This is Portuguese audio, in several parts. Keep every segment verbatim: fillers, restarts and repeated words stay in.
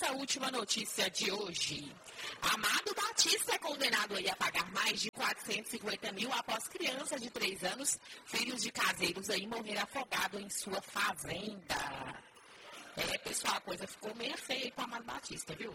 a última notícia de hoje. Amado Batista é condenado aí a pagar mais de quatrocentos e cinquenta mil após criança de três anos, filhos de caseiros aí, morrer afogado em sua fazenda. É, pessoal, a coisa ficou meio feia com o Amado Batista, viu?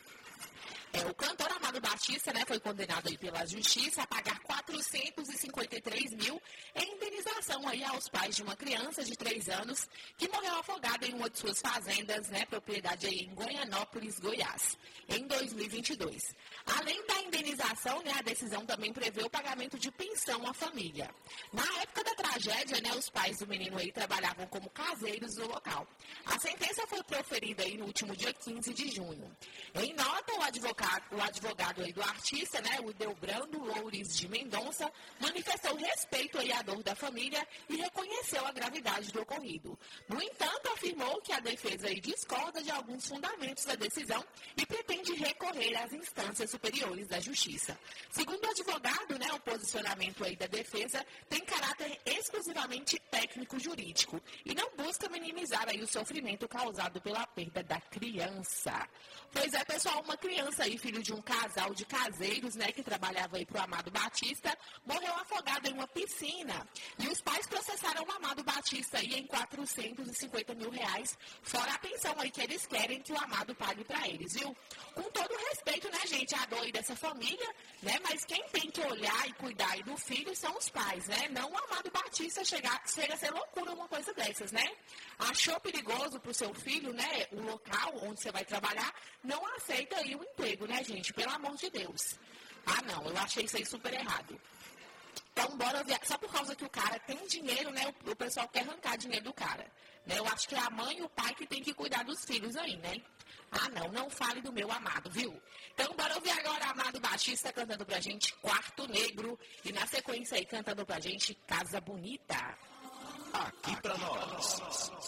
É, o cantor Amado Batista, né, foi condenado aí pela justiça a pagar quatrocentos e cinquenta e três mil em indenização aí aos pais de uma criança de três anos que morreu afogada em uma de suas fazendas, né, propriedade aí em Goianópolis, Goiás, em dois mil e vinte e dois. Além da indenização, né, a decisão também prevê o pagamento de pensão à família. Na época da tragédia, né, os pais do menino aí trabalhavam como caseiros no local. A sentença foi proferida aí no último dia quinze de junho. Em nota, o advogado O advogado aí do artista, né, o Delbrando Loures de Mendonça, manifestou respeito aí à dor da família e reconheceu a gravidade do ocorrido. No entanto, afirmou que a defesa aí discorda de alguns fundamentos da decisão e pretende recorrer às instâncias superiores da justiça. Segundo o advogado, né, o posicionamento aí da defesa tem caráter exclusivamente técnico-jurídico e não busca minimizar aí o sofrimento causado pela perda da criança. Pois é, pessoal, uma criança aí, filho de um casal de caseiros, né, que trabalhava aí pro Amado Batista, morreu afogado em uma piscina. E os pais processaram o Amado Batista aí em quatrocentos e cinquenta mil reais, fora a pensão aí que eles querem que o Amado pague para eles, viu? Com todo respeito, né, gente, a dor aí dessa família, né, mas quem tem que olhar e cuidar aí do filho são os pais, né? Não o Amado Batista chegar, chega a ser loucura uma coisa dessas, né? Achou perigoso pro seu filho, né, o local onde você vai trabalhar, não aceita aí o emprego, né, gente? Pelo amor de Deus. Ah, não, eu achei isso aí super errado. Então, bora ver. Só por causa que o cara tem dinheiro, né, o, o pessoal quer arrancar dinheiro do cara. Né? Eu acho que é a mãe e o pai que tem que cuidar dos filhos aí, né? Ah, não, não fale do meu amado, viu? Então, bora ouvir agora Amado Batista cantando pra gente Quarto Negro e na sequência aí cantando pra gente Casa Bonita. Aqui pra nós.